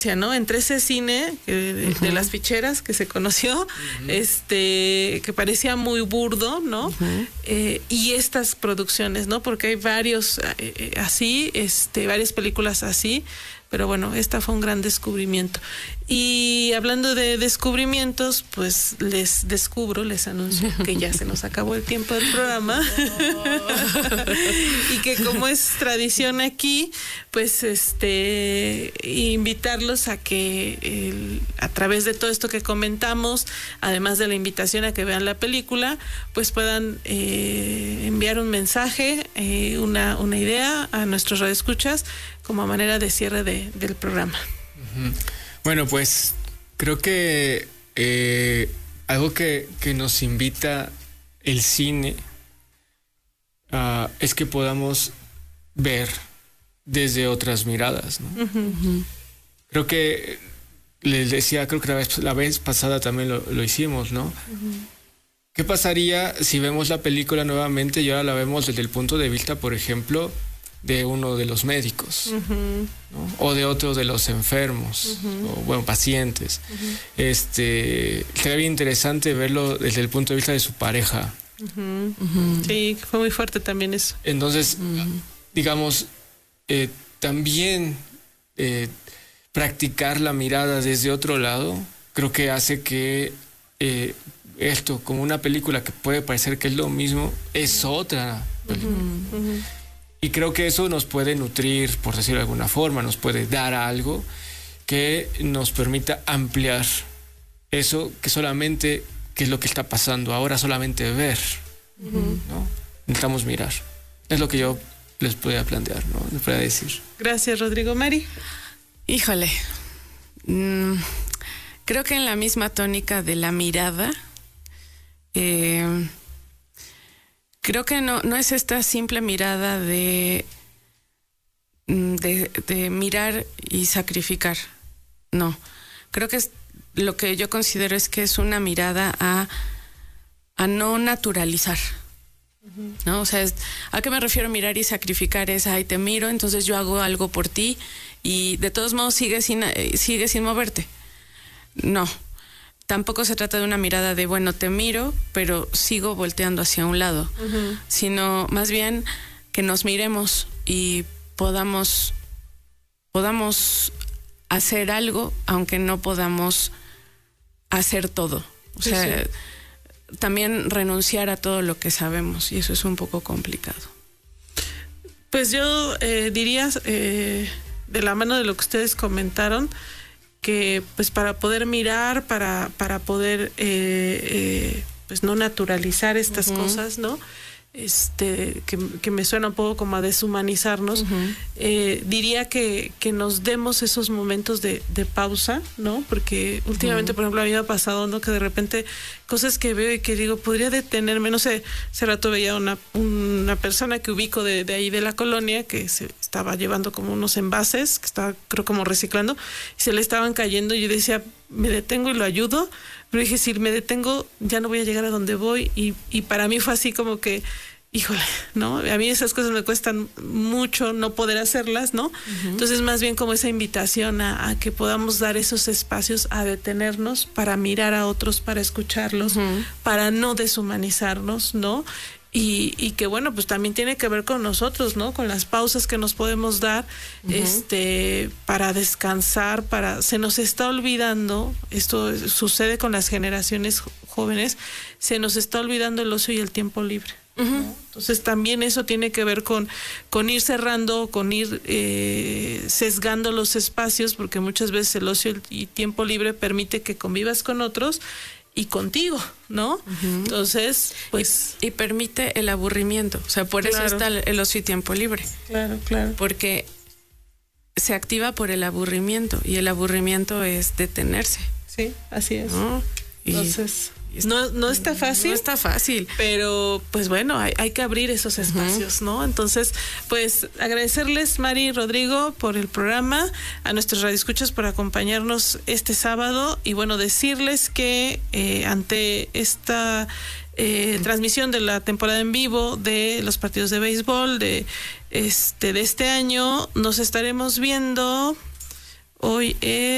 ¿no? Entre ese cine de las ficheras que se conoció, que parecía muy burdo, ¿no? Y estas producciones, ¿no? Porque hay varios así, varias películas así, pero bueno, esta fue un gran descubrimiento. Y hablando de descubrimientos, pues les anuncio que ya se nos acabó el tiempo del programa. Y que como es tradición aquí, pues invitarlos a que a través de todo esto que comentamos, además de la invitación a que vean la película, pues puedan enviar un mensaje, una idea a nuestros radioescuchas como manera de cierre del programa. Bueno, pues creo que algo que nos invita el cine es que podamos ver desde otras miradas, ¿no? Creo que les decía, creo que la vez pasada también lo hicimos, ¿no? ¿Qué pasaría si vemos la película nuevamente y ahora la vemos desde el punto de vista, por ejemplo, de uno de los médicos, ¿no? O de otro de los enfermos, o bueno, pacientes? Sería bien interesante verlo desde el punto de vista de su pareja. Sí, fue muy fuerte también eso. Entonces, digamos, también practicar la mirada desde otro lado, creo que hace que esto, como una película que puede parecer que es lo mismo, es otra película. Y creo que eso nos puede nutrir, por decirlo de alguna forma, nos puede dar algo que nos permita ampliar eso que solamente, que es lo que está pasando ahora, solamente ver, ¿no? Necesitamos mirar. Es lo que yo les podía plantear, ¿no? Les podía decir. Gracias, Rodrigo. Mari. Híjole. Creo que en la misma tónica de la mirada, creo que no es esta simple mirada de mirar y sacrificar. No. Creo que lo que yo considero es que es una mirada a no naturalizar. ¿No? O sea, ¿a qué me refiero mirar y sacrificar? Es, ay, te miro, entonces yo hago algo por ti y de todos modos sigues sin moverte. No. Tampoco se trata de una mirada de, bueno, te miro, pero sigo volteando hacia un lado, sino más bien que nos miremos y podamos hacer algo, aunque no podamos hacer todo. O sea, también renunciar a todo lo que sabemos, y eso es un poco complicado. Pues yo diría, de la mano de lo que ustedes comentaron, que pues para poder mirar, para poder pues no naturalizar estas cosas, ¿no? Que me suena un poco como a deshumanizarnos, diría que nos demos esos momentos de pausa, ¿no? Porque últimamente, por ejemplo, a mí me ha pasado, ¿no? Que de repente cosas que veo y que digo, podría detenerme, no sé, hace rato veía una persona que ubico de ahí de la colonia que se estaba llevando como unos envases, que estaba creo como reciclando, y se le estaban cayendo, y yo decía, me detengo y lo ayudo, pero dije, si me detengo ya no voy a llegar a donde voy, y para mí fue así como que, híjole, ¿no? A mí esas cosas me cuestan mucho no poder hacerlas, ¿no? Entonces más bien como esa invitación a que podamos dar esos espacios a detenernos para mirar a otros, para escucharlos, para no deshumanizarnos, ¿no? Y que bueno, pues también tiene que ver con nosotros, ¿no? Con las pausas que nos podemos dar, para descansar, se nos está olvidando, esto sucede con las generaciones jóvenes, se nos está olvidando el ocio y el tiempo libre, ¿no? Entonces también eso tiene que ver con ir cerrando, con ir sesgando los espacios, porque muchas veces el ocio y tiempo libre permite que convivas con otros y contigo, ¿no? Entonces, pues... Y permite el aburrimiento. O sea, por eso está el ocio y tiempo libre. Claro. Porque se activa por el aburrimiento, y el aburrimiento es detenerse. Sí, así es. ¿No? Entonces... No está fácil. No está fácil. Pero, pues bueno, hay que abrir esos espacios, ¿no? Entonces, pues agradecerles, Mari y Rodrigo, por el programa, a nuestros radioescuchas por acompañarnos este sábado, y bueno, decirles que ante esta transmisión de la temporada en vivo de los partidos de béisbol de este año, nos estaremos viendo hoy